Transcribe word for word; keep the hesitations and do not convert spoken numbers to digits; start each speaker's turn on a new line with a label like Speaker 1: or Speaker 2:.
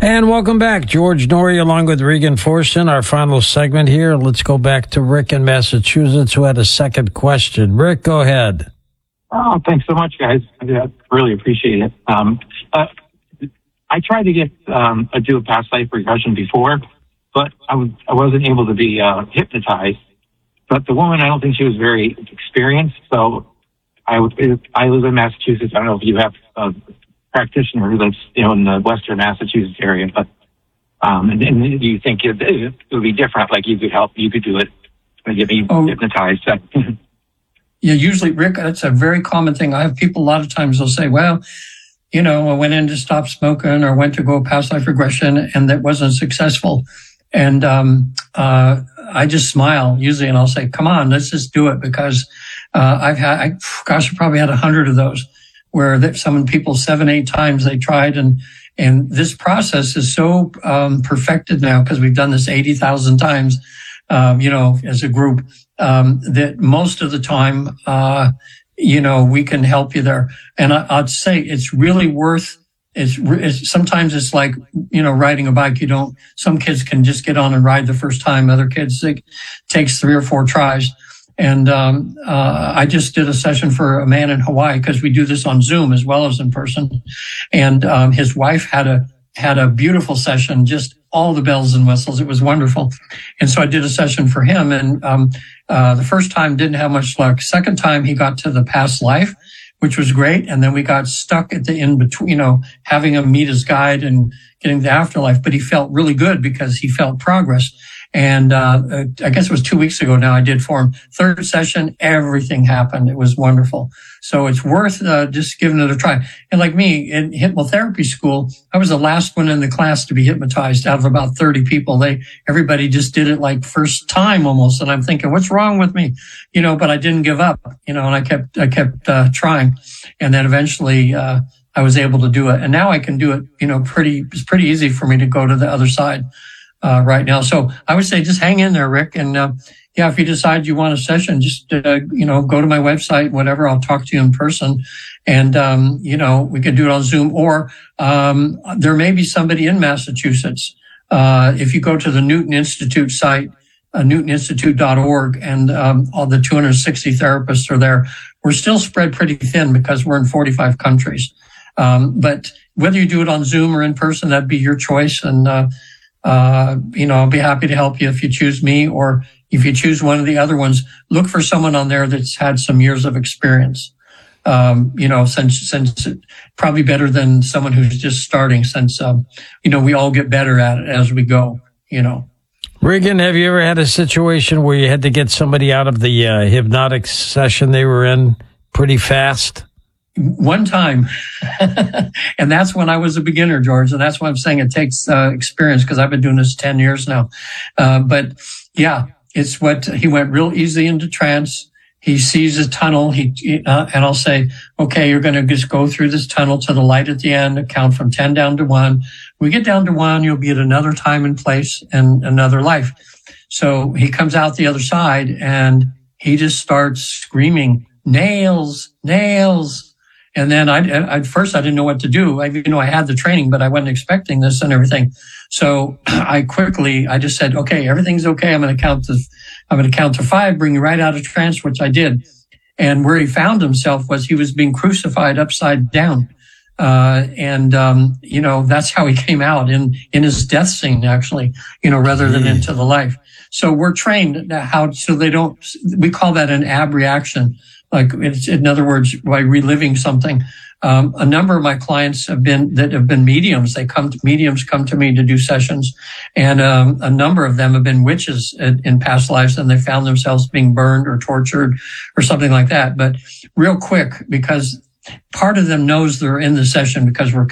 Speaker 1: And welcome back. George Noory along with Regan Forson, our final segment here. Let's go back to Rick in Massachusetts, who had a second question. Rick, go ahead.
Speaker 2: Oh, thanks so much, guys. I really appreciate it. Um, uh, I tried to get um, a do a past life regression before, but I, was, I wasn't able to be uh, hypnotized. But the woman, I don't think she was very experienced. So I, I live in Massachusetts. I don't know if you have a practitioner who lives, you know, in the Western Massachusetts area, but um, and, and do you think it, it would be different? Like you could help, you could do it, get me oh. hypnotized.
Speaker 3: Yeah, usually, Rick, that's a very common thing. I have people a lot of times they'll say, well, you know, I went in to stop smoking or went to go past life regression and that wasn't successful. And um, uh, I just smile usually and I'll say, come on, let's just do it because uh, I've had, I, gosh, I probably had a hundred of those where that some people seven, eight times they tried. And and this process is so um, perfected now because we've done this eighty thousand times, um, you know, as a group. Um, that most of the time, uh, you know, we can help you there. And I, I'd say it's really worth, it's, it's, sometimes it's like, you know, riding a bike. You don't, some kids can just get on and ride the first time. Other kids, it takes three or four tries. And, um, uh, I just did a session for a man in Hawaii because we do this on Zoom as well as in person. And, um, his wife had a, had a beautiful session, just all the bells and whistles. It was wonderful. And so I did a session for him. And, um, uh, the first time didn't have much luck. Second time he got to the past life, which was great. And then we got stuck at the in between, you know, having him meet his guide and getting the afterlife. But he felt really good because he felt progress. And, uh, I guess it was two weeks ago now I did for him. Third session, everything happened. It was wonderful. So it's worth, uh, just giving it a try. And like me in hypnotherapy school, I was the last one in the class to be hypnotized out of about thirty people. They, everybody just did it like first time almost. And I'm thinking, what's wrong with me? You know, but I didn't give up, you know, and I kept, I kept, uh, trying. And then eventually, uh, I was able to do it. And now I can do it, you know, pretty, it's pretty easy for me to go to the other side. Uh, right now. So I would say just hang in there, Rick. And, uh, yeah, if you decide you want a session, just, uh, you know, go to my website, whatever. I'll talk to you in person and, um, you know, we could do it on Zoom or, um, there may be somebody in Massachusetts. Uh, if you go to the Newton Institute site, uh, newton institute dot org and, um, all the two hundred sixty therapists are there. We're still spread pretty thin because we're in forty-five countries. Um, but whether you do it on Zoom or in person, that'd be your choice. And, uh, Uh, you know, I'll be happy to help you if you choose me, or if you choose one of the other ones, look for someone on there that's had some years of experience. Um, you know, since, since it, probably better than someone who's just starting since, um, you know, we all get better at it as we go, you know.
Speaker 1: Regan, have you ever had a situation where you had to get somebody out of the uh, hypnotic session they were in pretty fast?
Speaker 3: One time. And that's when I was a beginner, George. And that's why I'm saying it takes uh, experience because I've been doing this ten years now. Uh, but yeah, it's what he went real easy into trance. He sees a tunnel. He, uh, and I'll say, okay, you're going to just go through this tunnel to the light at the end, count from ten down to one. When we get down to one, you'll be at another time and place and another life. So he comes out the other side and he just starts screaming, nails, nails. And then I, at first I didn't know what to do. I, you know, I had the training, but I wasn't expecting this and everything. So I quickly, I just said, okay, everything's okay. I'm going to count to, I'm going to count to five, bring you right out of trance, which I did. And where he found himself was he was being crucified upside down. Uh, and, um, you know, that's how he came out in, in his death scene, actually, you know, rather than into the life. So we're trained how, so they don't, we call that an ab reaction. Like it's, in other words, by reliving something. Um, a number of my clients have been, that have been mediums. They come to, mediums come to me to do sessions. And, um, a number of them have been witches in, in past lives and they found themselves being burned or tortured or something like that. But real quick, because part of them knows they're in the session because we're